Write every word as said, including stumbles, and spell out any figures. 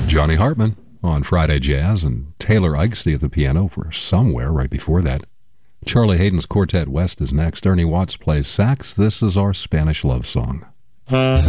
Johnny Hartman on Friday Jazz, and Taylor Eichste at the piano for Somewhere right before that. Charlie Hayden's Quartet West is next. Ernie Watts plays sax. This is our Spanish love song.